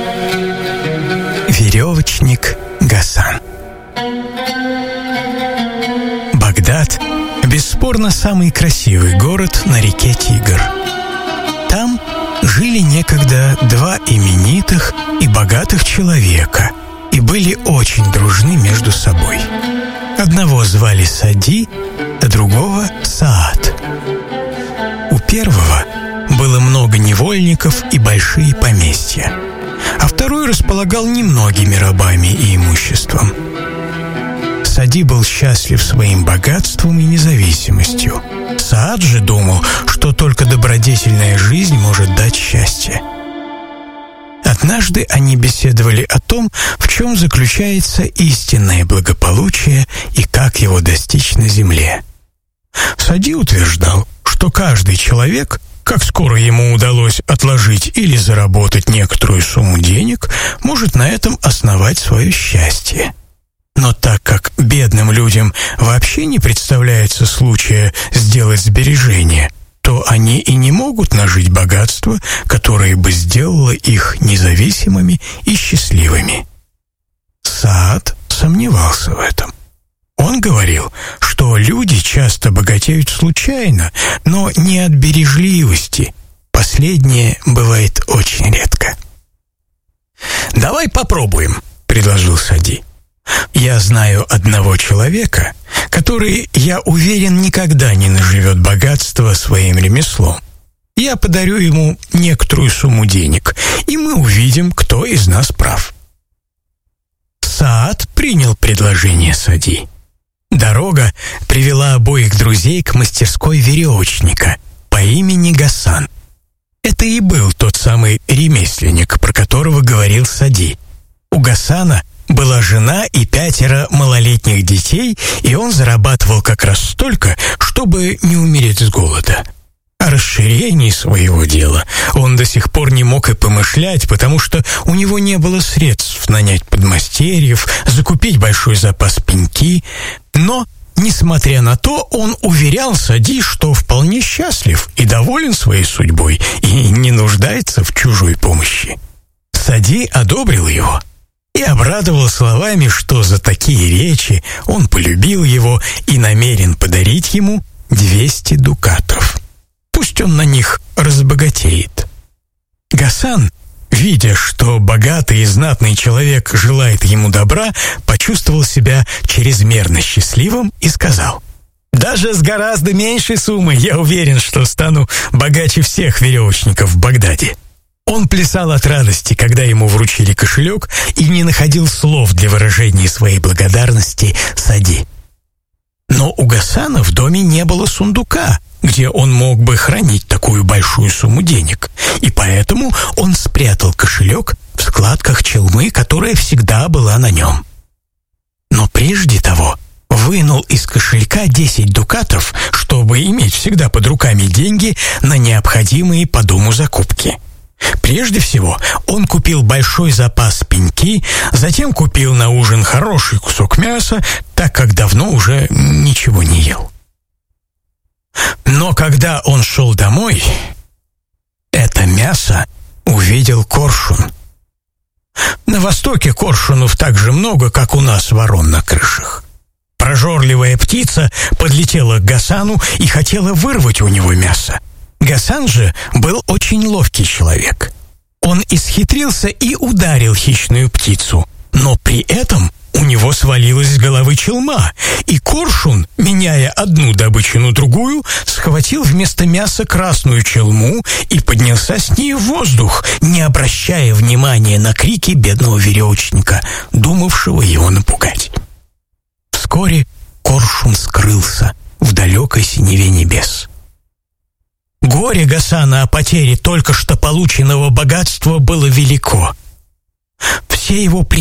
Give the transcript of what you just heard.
Веревочник Гасан. Багдад – бесспорно самый красивый город на реке Тигр. Там жили некогда два именитых и богатых человека и были очень дружны между собой. Одного звали Сади, а другого Саад. У первого было много невольников и большие поместья, а второй располагал немногими рабами и имуществом. Сади был счастлив своим богатством и независимостью. Саад же думал, что только добродетельная жизнь может дать счастье. Однажды они беседовали о том, в чем заключается истинное благополучие и как его достичь на земле. Сади утверждал, что каждый человек, как скоро ему удалось отложить или заработать некоторую сумму денег, может на этом основать свое счастье. Но так как бедным людям вообще не представляется случая сделать сбережения, то они и не могут нажить богатство, которое бы сделало их независимыми и счастливыми. Саад сомневался в этом. Он говорил, что люди часто богатеют случайно, но не от бережливости. Последнее бывает очень редко. «Давай попробуем», — предложил Сади. «Я знаю одного человека, который, я уверен, никогда не наживет богатство своим ремеслом. Я подарю ему некоторую сумму денег, и мы увидим, кто из нас прав». Саад принял предложение Сади. Дорога привела обоих друзей к мастерской веревочника по имени Гасан. Это и был тот самый ремесленник, про которого говорил Сади. У Гасана была жена и 5 малолетних детей, и он зарабатывал как раз столько, чтобы не умереть с голода. О расширении своего дела он до сих пор не мог и помышлять, потому что у него не было средств нанять подмастерьев, закупить большой запас пеньки. Но, несмотря на то, он уверял Сади, что вполне счастлив и доволен своей судьбой и не нуждается в чужой помощи. Сади одобрил его и обрадовал словами, что за такие речи он полюбил его и намерен подарить ему 200 дукатов. Пусть он на них разбогатеет. Гасан, видя, что богатый и знатный человек желает ему добра, почувствовал себя чрезмерно счастливым и сказал: «Даже с гораздо меньшей суммой я уверен, что стану богаче всех веревочников в Багдаде». Он плясал от радости, когда ему вручили кошелек, и не находил слов для выражения своей благодарности Сади. Но у Гасана в доме не было сундука, где он мог бы хранить такую большую сумму денег, и поэтому он спрятал кошелек в складках челмы, которая всегда была на нем. Но прежде того вынул из кошелька 10 дукатов, чтобы иметь всегда под руками деньги на необходимые по дому закупки. Прежде всего, он купил большой запас пеньки, затем купил на ужин хороший кусок мяса, так как давно уже ничего не ел. Но когда он шел домой, это мясо увидел коршун. На Востоке коршунов так же много, как у нас ворон на крышах. Прожорливая птица подлетела к Гасану и хотела вырвать у него мясо. Гасан же был очень ловкий человек. Он исхитрился и ударил хищную птицу, но при этом у него свалилась с головы челма, и коршун, меняя одну добычу на другую, схватил вместо мяса красную челму и поднялся с ней в воздух, не обращая внимания на крики бедного веревочника, думавшего его напугать. Вскоре коршун скрылся в далекой синеве небес. Горе Гасана о потере только что полученного богатства было велико. Все его